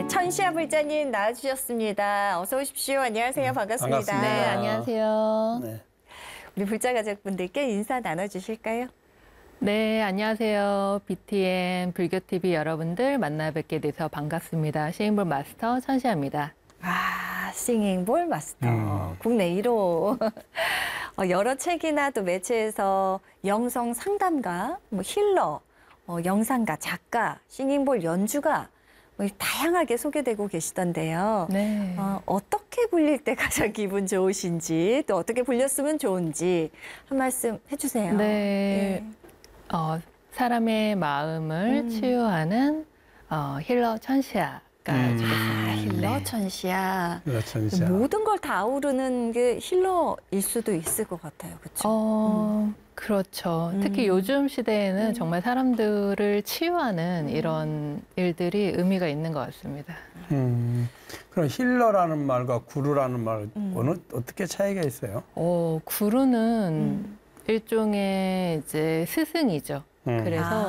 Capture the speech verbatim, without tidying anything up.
천시아 불자님 나와주셨습니다. 어서 오십시오. 안녕하세요. 반갑습니다. 반갑습니다. 네, 안녕하세요. 네. 우리 불자 가족분들께 인사 나눠주실까요? 네, 안녕하세요. 비티엠 불교티비 여러분들 만나 뵙게 돼서 반갑습니다. 싱잉볼 마스터 천시아입니다. 아, 싱잉볼 마스터. 음. 국내 일 호. 어, 여러 책이나 또 매체에서 영성 상담가, 뭐 힐러, 어, 영상가, 작가, 싱잉볼 연주가 뭐 다양하게 소개되고 계시던데요. 네. 어, 어떻게 불릴 때 가장 기분 좋으신지, 또 어떻게 불렸으면 좋은지 한 말씀 해주세요. 네. 예. 어, 사람의 마음을 음. 치유하는 어, 힐러 천시아가 음. 되겠습니다. 아, 힐러 네. 천시아. 천시아. 모든 걸 다 아우르는 게 힐러일 수도 있을 것 같아요. 그렇죠? 어, 그렇죠. 특히 음. 요즘 시대에는 음. 정말 사람들을 치유하는 음. 이런 일들이 의미가 있는 것 같습니다. 음. 그럼 힐러라는 말과 구루라는 말 음. 어느 어떻게 차이가 있어요? 어, 구루는 음. 일종의 이제 스승이죠. 음. 그래서